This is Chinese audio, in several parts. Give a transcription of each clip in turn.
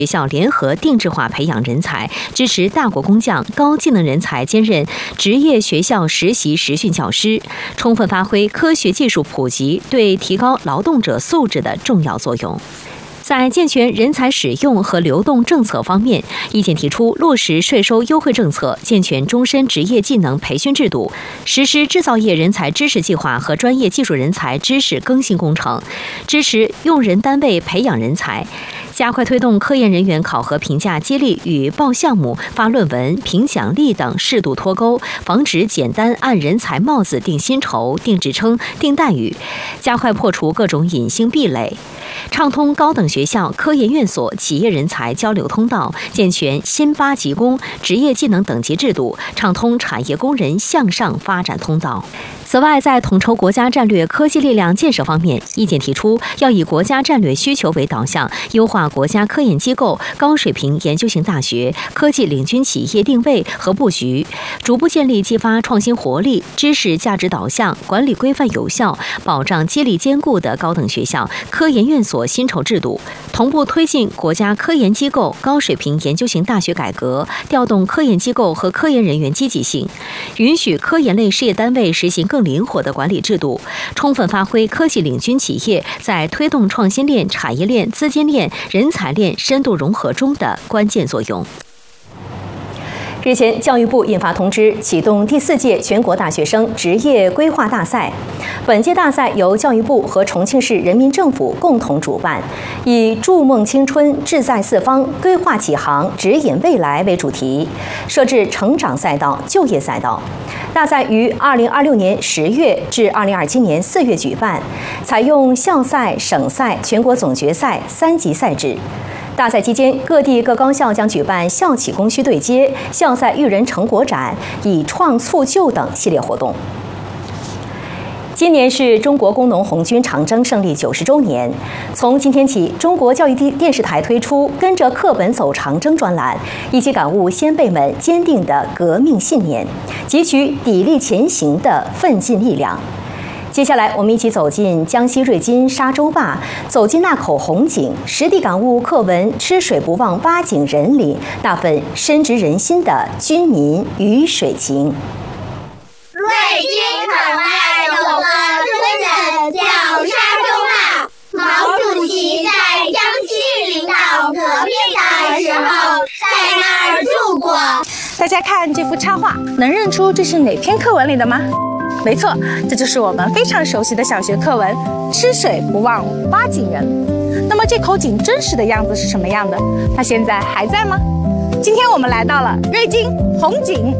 学校联合定制化培养人才，支持大国工匠、高技能人才兼任职业学校实习实训教师，充分发挥科学技术普及对提高劳动者素质的重要作用。在健全人才使用和流动政策方面，意见提出落实税收优惠政策，健全终身职业技能培训制度，实施制造业人才知识计划和专业技术人才知识更新工程，支持用人单位培养人才，加快推动科研人员考核评价激励与报项目、发论文、评奖励等适度脱钩，防止简单按人才帽子定薪酬、定职称、定待遇，加快破除各种隐性壁垒，畅通高等学校、科研院所、企业人才交流通道，健全新8级工、职业技能等级制度，畅通产业工人向上发展通道。此外，在统筹国家战略科技力量建设方面，意见提出要以国家战略需求为导向，优化国家科研机构、高水平研究型大学、科技领军企业定位和布局，逐步建立激发创新活力、知识价值导向、管理规范有效、保障激励坚固的高等学校、科研院所薪酬制度，同步推进国家科研机构、高水平研究型大学改革，调动科研机构和科研人员积极性，允许科研类事业单位实行更灵活的管理制度，充分发挥科技领军企业在推动创新链、产业链、资金链、人才链深度融合中的关键作用。日前，教育部印发通知，启动第4届全国大学生职业规划大赛。本届大赛由教育部和重庆市人民政府共同主办，以“筑梦青春，志在四方，规划启航，指引未来”为主题，设置成长赛道、就业赛道。大赛于2026年10月至2027年4月举办，采用校赛、省赛、全国总决赛3级赛制。大赛期间，各地各高校将举办校企供需对接、校赛育人成果展、以创促就等系列活动。今年是中国工农红军长征胜利90周年。从今天起，中国教育电视台推出“跟着课本走长征”专栏，一起感悟先辈们坚定的革命信念，汲取砥砺前行的奋进力量。接下来，我们一起走进江西瑞金沙洲坝，走进那口红井，实地感悟课文“吃水不忘挖井人”里那份深植人心的军民与水情。 瑞金口岸有个村子叫沙洲坝，毛主席在江西领导革命的时候在那儿住过。 大家看这幅插画，能认出这是哪篇课文里的吗？没错，这就是我们非常熟悉的小学课文“吃水不忘挖井人”。那么这口井真实的样子是什么样的？它现在还在吗？今天我们来到了瑞金红井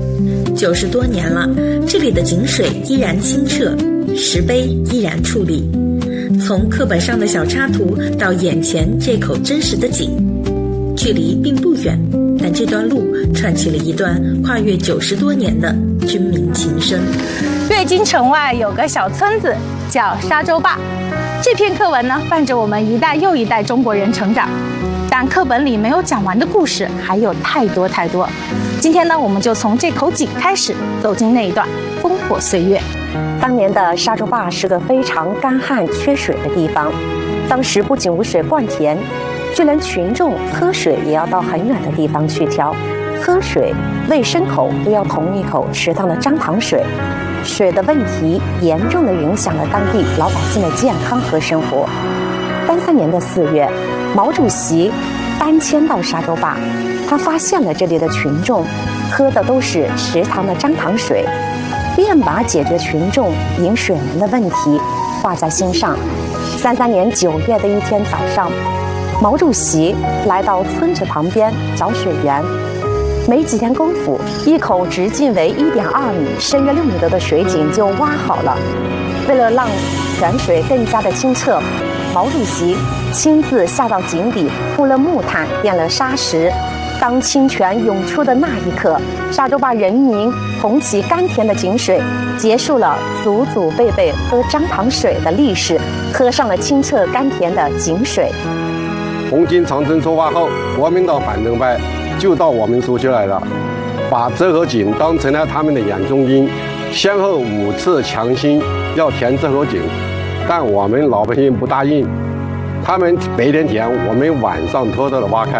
，90多年了，这里的井水依然清澈，石碑依然矗立。从课本上的小插图到眼前这口真实的井，距离并不远，但这段路串起了一段跨越90多年的军民情深。 瑞金城外有个小村子叫沙洲坝，这篇课文呢，伴着我们一代又一代中国人成长。但课本里没有讲完的故事还有太多太多。今天呢，我们就从这口井开始，走进那一段烽火岁月。 当年的沙洲坝是个非常干旱缺水的地方，当时不仅无水灌田，就连群众喝水也要到很远的地方去挑。喝水、喂牲口都要同一口池塘的张塘水。水的问题严重地影响了当地老百姓的健康和生活。83年的4月，毛主席搬迁到沙洲坝，他发现了这里的群众喝的都是池塘的张塘水，便把解决群众饮水难的问题挂在心上。33年9月的一天早上，毛主席来到村子旁边找水源，没几天功夫，一口直径为1.2米、深约6米多的水井就挖好了。为了让泉水更加的清澈，毛主席亲自下到井底，铺了木炭，垫了沙石。当清泉涌出的那一刻，沙洲坝人民捧起甘甜的井水，结束了祖祖辈辈喝张塘水的历史，喝上了清澈甘甜的井水。 红军长征出发后，国民党反动派就到我们苏区来了，把这口井当成了他们的眼中钉，先后5次强行要填这口井，但我们老百姓不答应。 他们白天填，我们晚上偷偷的挖开。